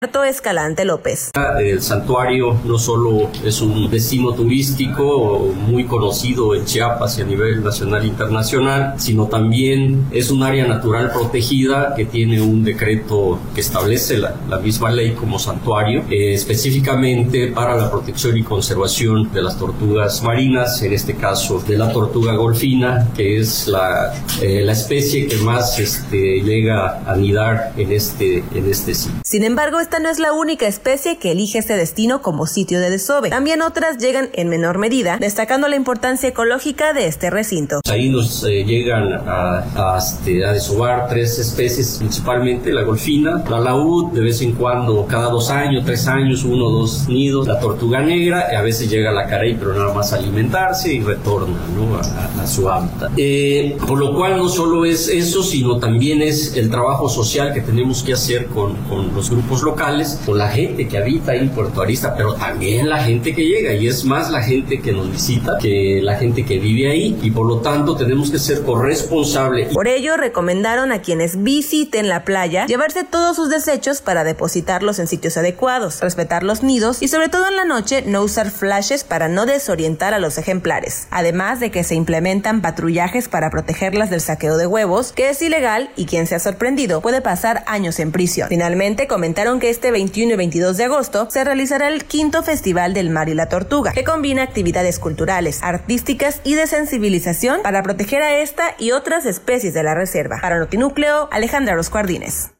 Escalante López. El santuario no solo es un destino turístico muy conocido en Chiapas y a nivel nacional e internacional, sino también es un área natural protegida que tiene un decreto que establece la misma ley como santuario, específicamente para la protección y conservación de las tortugas marinas, en este caso de la tortuga golfina, que es la especie que más llega a anidar en este sitio. Sin embargo, esta no es la única especie que elige este destino como sitio de desove. También otras llegan en menor medida, destacando la importancia ecológica de este recinto. Ahí nos llegan a desovar 3 especies, principalmente la golfina, la laúd, de vez en cuando, cada 2 años, 3 años, 1 o 2 nidos, la tortuga negra, y a veces llega la carey, pero nada más a alimentarse y retorna, ¿no?, a su hábitat. Por lo cual no solo es eso, sino también es el trabajo social que tenemos que hacer con los grupos locales, con la gente que habita ahí en Puerto Arista, pero también la gente que llega, y es más la gente que nos visita que la gente que vive ahí, y por lo tanto tenemos que ser corresponsables. Por ello recomendaron a quienes visiten la playa llevarse todos sus desechos para depositarlos en sitios adecuados, respetar los nidos y sobre todo en la noche no usar flashes para no desorientar a los ejemplares, además de que se implementan patrullajes para protegerlas del saqueo de huevos, que es ilegal y quien sea sorprendido puede pasar años en prisión. Finalmente comentaron que este 21 y 22 de agosto se realizará el 5º Festival del Mar y la Tortuga, que combina actividades culturales, artísticas y de sensibilización para proteger a esta y otras especies de la reserva. Para Notinúcleo, Alejandra Orozco Ardínez.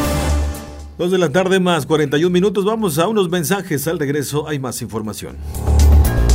2 de la tarde más 41 minutos. Vamos a unos mensajes. Al regreso hay más información.